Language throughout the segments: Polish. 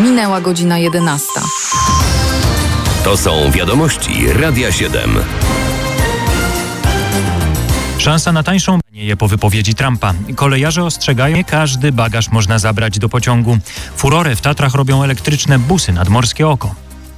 Minęła godzina 11. To są wiadomości Radia 7. Szansa na tańszą je po wypowiedzi Trumpa. Kolejarze ostrzegają, nie każdy bagaż można zabrać do pociągu. Furorę w Tatrach robią elektryczne busy nadmorskie oko.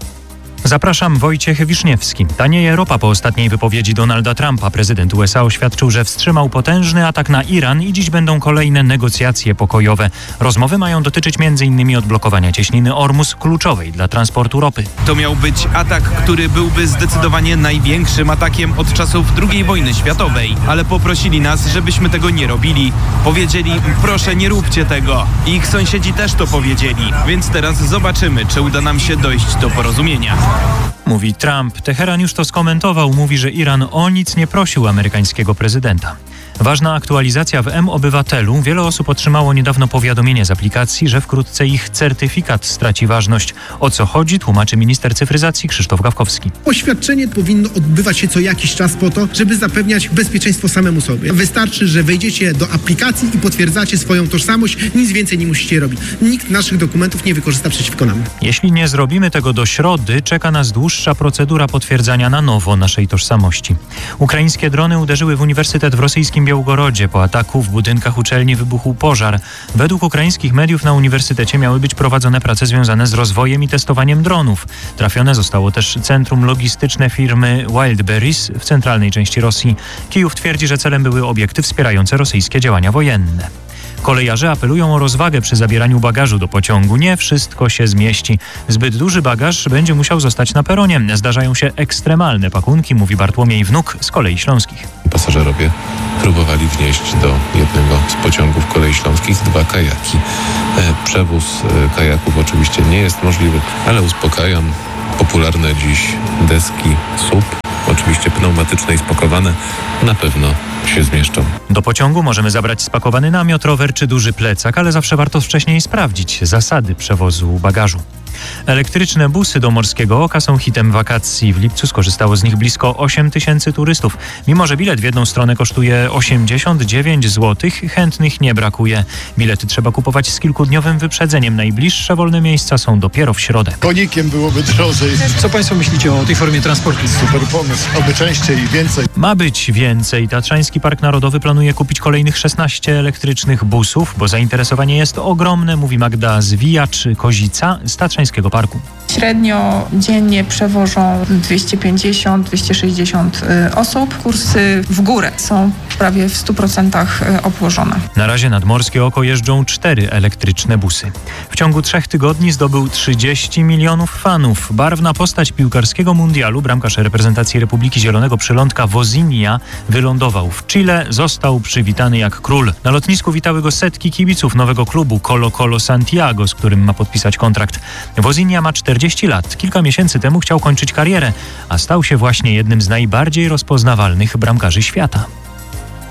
Zapraszam, Wojciech Wiszniewski. Tanieje ropa po ostatniej wypowiedzi Donalda Trumpa. Prezydent USA oświadczył, że wstrzymał potężny atak na Iran i dziś będą kolejne negocjacje pokojowe. Rozmowy mają dotyczyć m.in. odblokowania cieśniny Ormus, kluczowej dla transportu ropy. To miał być atak, który byłby zdecydowanie największym atakiem od czasów II wojny światowej. Ale poprosili nas, żebyśmy tego nie robili. Powiedzieli, proszę nie róbcie tego. Ich sąsiedzi też to powiedzieli. Więc teraz zobaczymy, czy uda nam się dojść do porozumienia. Mówi Trump. Teheran już to skomentował. Mówi, że Iran o nic nie prosił amerykańskiego prezydenta. Ważna aktualizacja w M-Obywatelu. Wiele osób otrzymało niedawno powiadomienie z aplikacji, że wkrótce ich certyfikat straci ważność. O co chodzi, tłumaczy minister cyfryzacji Krzysztof Gawkowski. Oświadczenie powinno odbywać się co jakiś czas po to, żeby zapewniać bezpieczeństwo samemu sobie. Wystarczy, że wejdziecie do aplikacji i potwierdzacie swoją tożsamość. Nic więcej nie musicie robić. Nikt naszych dokumentów nie wykorzysta przeciwko nam. Jeśli nie zrobimy tego do środy, czeka nas dłuższa procedura potwierdzania na nowo naszej tożsamości. Ukraińskie drony uderzyły w uniwersytet w rosyjskim Białgorodzie. Po ataku w budynkach uczelni wybuchł pożar. Według ukraińskich mediów na uniwersytecie miały być prowadzone prace związane z rozwojem i testowaniem dronów. Trafione zostało też centrum logistyczne firmy Wildberries w centralnej części Rosji. Kijów twierdzi, że celem były obiekty wspierające rosyjskie działania wojenne. Kolejarze apelują o rozwagę przy zabieraniu bagażu do pociągu. Nie wszystko się zmieści. Zbyt duży bagaż będzie musiał zostać na peronie. Zdarzają się ekstremalne pakunki, mówi Bartłomiej Wnuk z Kolei Śląskich. Pasażerowie próbowali wnieść do jednego z pociągów Kolei Śląskich 2 kajaki. Przewóz kajaków oczywiście nie jest możliwy, ale uspokajam. Popularne dziś deski SUP, oczywiście pneumatyczne i spakowane, na pewno się zmieszczą. Do pociągu możemy zabrać spakowany namiot, rower czy duży plecak, ale zawsze warto wcześniej sprawdzić zasady przewozu bagażu. Elektryczne busy do Morskiego Oka są hitem wakacji. W lipcu skorzystało z nich blisko 8 000 turystów. Mimo że bilet w jedną stronę kosztuje 89 zł, chętnych nie brakuje. Bilety trzeba kupować z kilkudniowym wyprzedzeniem. Najbliższe wolne miejsca są dopiero w środę. Konikiem byłoby drożej. Co Państwo myślicie o tej formie transportu? Super pomysł. Oby częściej i więcej. Ma być więcej. Tatrzański Park Narodowy planuje kupić kolejnych 16 elektrycznych busów, bo zainteresowanie jest ogromne, mówi Magda Zwijacz-Kozica z Tatrzańskiego Parku. Średnio dziennie przewożą 250-260 osób. Kursy w górę są prawie w 100% obłożone. Na razie nad Morskie Oko jeżdżą 4 elektryczne busy. W ciągu 3 tygodni zdobył 30 milionów fanów. Barwna postać piłkarskiego mundialu, bramkarz reprezentacji Republiki Zielonego Przylądka Wozinja wylądował w Chile, został przywitany jak król. Na lotnisku witały go setki kibiców nowego klubu Colo-Colo Santiago, z którym ma podpisać kontrakt. Wozinja ma 40 lat. Kilka miesięcy temu chciał kończyć karierę, a stał się właśnie jednym z najbardziej rozpoznawalnych bramkarzy świata.